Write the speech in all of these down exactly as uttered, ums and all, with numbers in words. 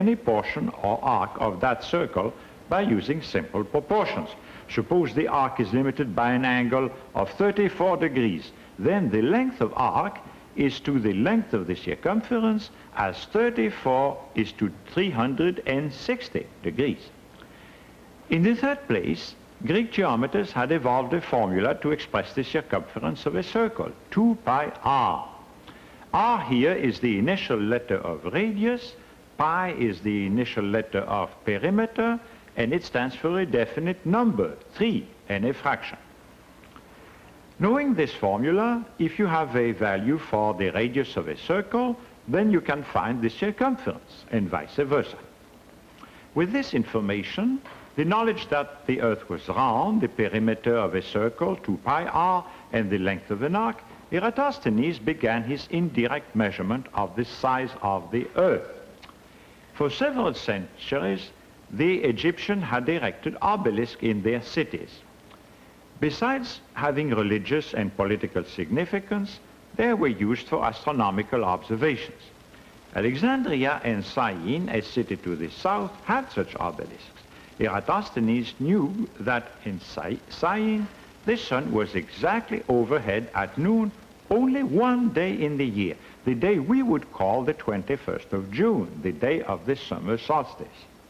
any portion or arc of that circle by using simple proportions. Suppose the arc is limited by an angle of thirty-four degrees. Then the length of arc is to the length of the circumference as thirty-four is to three hundred sixty degrees. In the third place, Greek geometers had evolved a formula to express the circumference of a circle, two pi r. R here is the initial letter of radius, pi is the initial letter of perimeter, and it stands for a definite number, three, and a fraction. Knowing this formula, if you have a value for the radius of a circle, then you can find the circumference, and vice versa. With this information, the knowledge that the Earth was round, the perimeter of a circle, two pi r, and the length of an arc, Eratosthenes began his indirect measurement of the size of the Earth. For several centuries, the Egyptians had erected obelisks in their cities. Besides having religious and political significance, they were used for astronomical observations. Alexandria and Syene, a city to the south, had such obelisks. Eratosthenes knew that in Syene, the sun was exactly overhead at noon only one day in the year, the day we would call the twenty-first of June, the day of the summer solstice.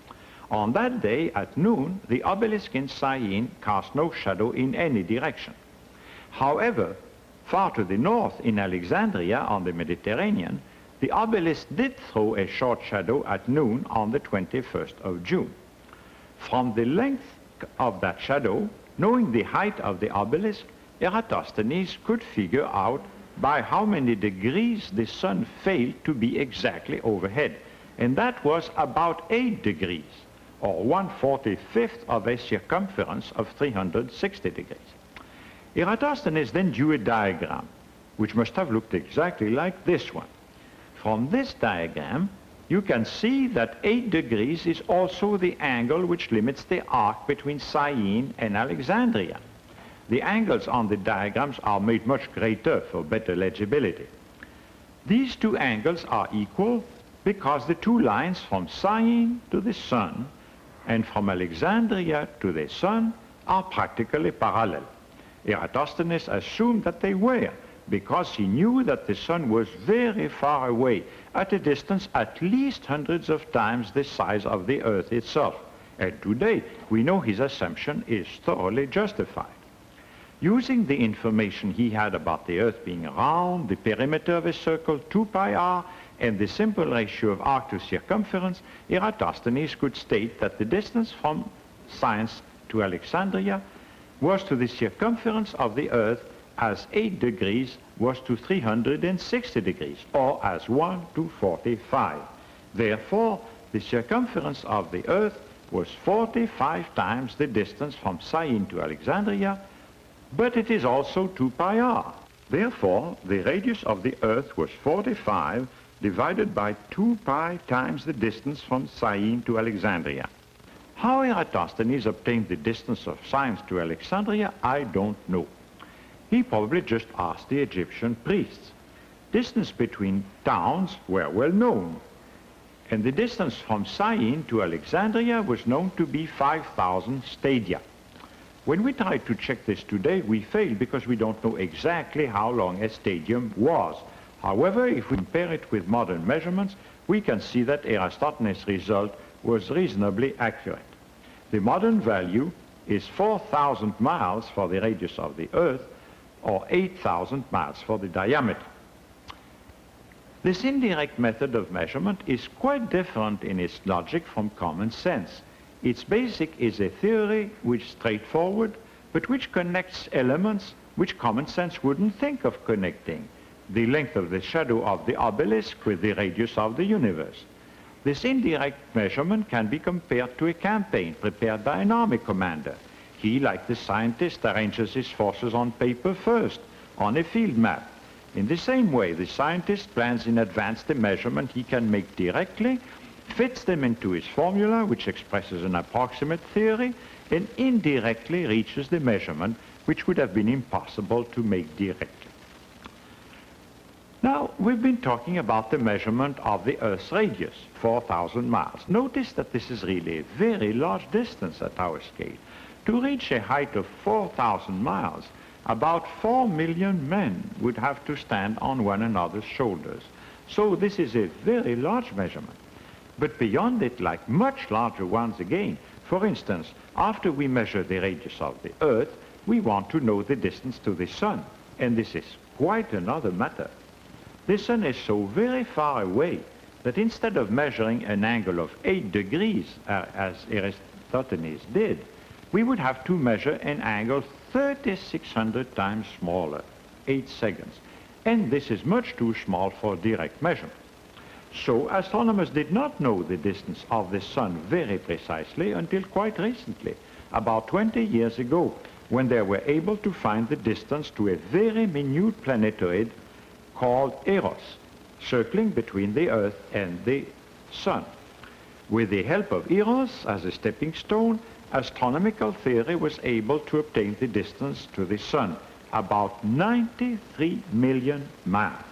On that day at noon, the obelisk in Syene cast no shadow in any direction. However, far to the north in Alexandria on the Mediterranean, the obelisk did throw a short shadow at noon on the twenty-first of June. From the length of that shadow, knowing the height of the obelisk, Eratosthenes could figure out by how many degrees the sun failed to be exactly overhead, and that was about eight degrees, or one forty-fifth of a circumference of three hundred sixty degrees. Eratosthenes then drew a diagram, which must have looked exactly like this one. From this diagram, you can see that eight degrees is also the angle which limits the arc between Syene and Alexandria. The angles on the diagrams are made much greater for better legibility. These two angles are equal because the two lines from Syene to the sun and from Alexandria to the sun are practically parallel. Eratosthenes assumed that they were, because he knew that the sun was very far away, at a distance at least hundreds of times the size of the Earth itself. And today, we know his assumption is thoroughly justified. Using the information he had about the Earth being round, the perimeter of a circle, two pi r, and the simple ratio of arc to circumference, Eratosthenes could state that the distance from Science to Alexandria was to the circumference of the Earth as eight degrees was to three hundred sixty degrees, or as one to forty-five. Therefore, the circumference of the Earth was forty-five times the distance from Syene to Alexandria, but it is also two pi r. Therefore, the radius of the Earth was forty-five divided by two pi times the distance from Syene to Alexandria. How Eratosthenes obtained the distance of Science to Alexandria, I don't know. He probably just asked the Egyptian priests. Distance between towns were well known, and the distance from Syene to Alexandria was known to be five thousand stadia. When we try to check this today, we fail because we don't know exactly how long a stadium was. However, if we compare it with modern measurements, we can see that Eratosthenes' result was reasonably accurate. The modern value is four thousand miles for the radius of the Earth, or eight thousand miles for the diameter. This indirect method of measurement is quite different in its logic from common sense. Its basic is a theory which is straightforward, but which connects elements which common sense wouldn't think of connecting. The length of the shadow of the obelisk with the radius of the universe. This indirect measurement can be compared to a campaign prepared by an army commander. He, like the scientist, arranges his forces on paper first, on a field map. In the same way, the scientist plans in advance the measurement he can make directly, fits them into his formula, which expresses an approximate theory, and indirectly reaches the measurement which would have been impossible to make directly. Now, we've been talking about the measurement of the Earth's radius, four thousand miles. Notice that this is really a very large distance at our scale. To reach a height of four thousand miles, about four million men would have to stand on one another's shoulders. So this is a very large measurement. But beyond it, like much larger ones again, for instance, after we measure the radius of the Earth, we want to know the distance to the Sun. And this is quite another matter. The Sun is so very far away that instead of measuring an angle of eight degrees, uh, as Eratosthenes did, we would have to measure an angle thirty-six hundred times smaller, eight seconds. And this is much too small for direct measurement. So astronomers did not know the distance of the Sun very precisely until quite recently, about twenty years ago, when they were able to find the distance to a very minute planetoid called Eros, circling between the Earth and the Sun. With the help of Eros as a stepping stone, astronomical theory was able to obtain the distance to the Sun, about ninety-three million miles.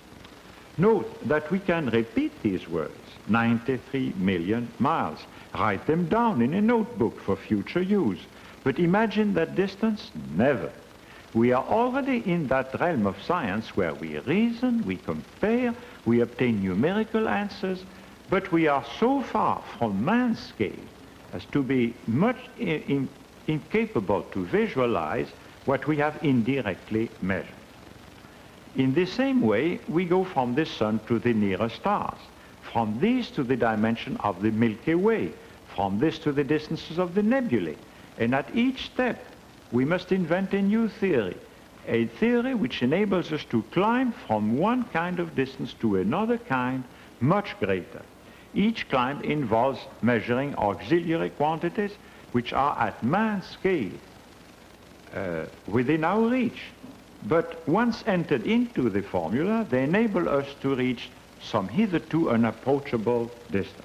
Note that we can repeat these words, ninety-three million miles. Write them down in a notebook for future use. But imagine that distance? Never. We are already in that realm of science where we reason, we compare, we obtain numerical answers, but we are so far from man's scale as to be much in, in, incapable to visualize what we have indirectly measured. In the same way, we go from the Sun to the nearest stars, from these to the dimension of the Milky Way, from this to the distances of the nebulae, and at each step we must invent a new theory, a theory which enables us to climb from one kind of distance to another kind, much greater. Each climb involves measuring auxiliary quantities which are at man's scale, uh, within our reach. But once entered into the formula, they enable us to reach some hitherto unapproachable distance.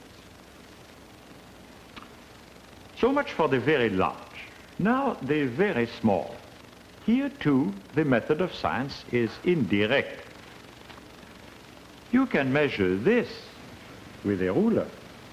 So much for the very large. Now the very small. Here too the method of science is indirect. You can measure this with a ruler.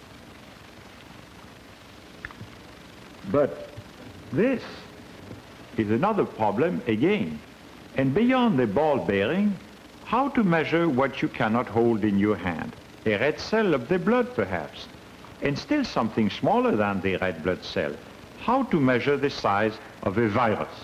But this is another problem again. And beyond the ball bearing, how to measure what you cannot hold in your hand? A red cell of the blood perhaps, and still something smaller than the red blood cell. How to measure the size of a virus?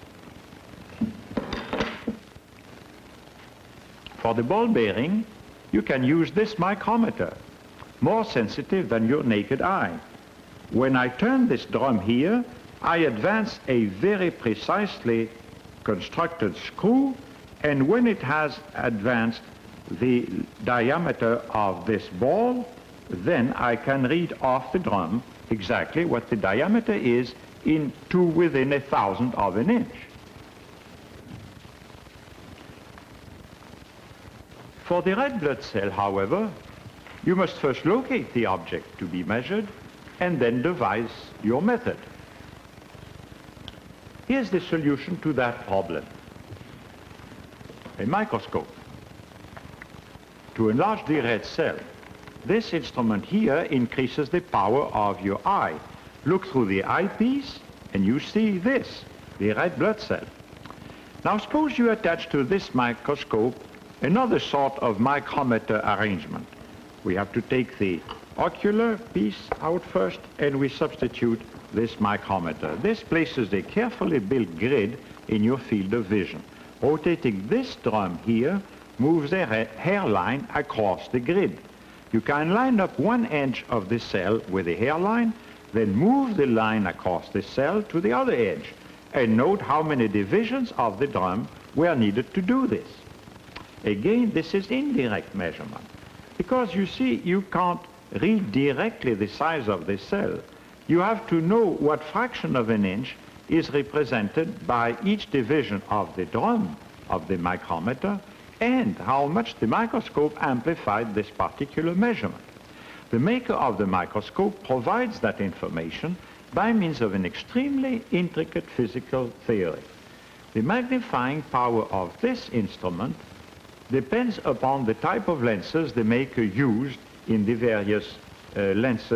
For the ball bearing, you can use this micrometer, more sensitive than your naked eye. When I turn this drum here, I advance a very precisely constructed screw, and when it has advanced the diameter of this ball, then I can read off the drum exactly what the diameter is in to within a thousandth of an inch. For the red blood cell, however, you must first locate the object to be measured and then devise your method. Here's the solution to that problem. A microscope. To enlarge the red cell, this instrument here increases the power of your eye. Look through the eyepiece and you see this, the red blood cell. Now suppose you attach to this microscope another sort of micrometer arrangement. We have to take the ocular piece out first and we substitute this micrometer. This places a carefully built grid in your field of vision. Rotating this drum here moves a hairline across the grid. You can line up one edge of the cell with a hairline, then move the line across the cell to the other edge, and note how many divisions of the drum were needed to do this. Again, this is indirect measurement, because you see, you can't read directly the size of the cell. You have to know what fraction of an inch is represented by each division of the drum of the micrometer and how much the microscope amplified this particular measurement. The maker of the microscope provides that information by means of an extremely intricate physical theory. The magnifying power of this instrument depends upon the type of lenses the maker used in the various uh, lenses